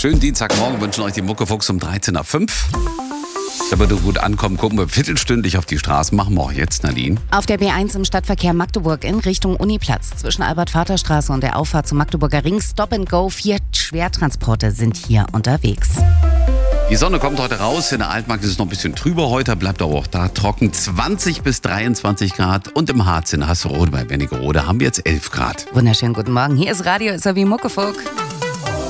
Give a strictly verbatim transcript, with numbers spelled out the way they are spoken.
Schönen Dienstagmorgen wünschen euch die Muckefuchs um dreizehn nach fünf. Damit du gut ankommen, gucken wir viertelstündlich auf die Straßen. Machen wir auch jetzt, Nadine. Auf der B eins im Stadtverkehr Magdeburg in Richtung Uniplatz. Zwischen Albert-Vater-Straße und der Auffahrt zum Magdeburger Ring. Stop and Go. Vier Schwertransporte sind hier unterwegs. Die Sonne kommt heute raus. In der Altmark ist es noch ein bisschen trüber heute, bleibt aber auch da trocken. zwanzig bis dreiundzwanzig Grad. Und im Harz in Hasserode bei Wernigerode haben wir jetzt elf Grad. Wunderschönen guten Morgen. Hier ist Radio S R W Muckefuck.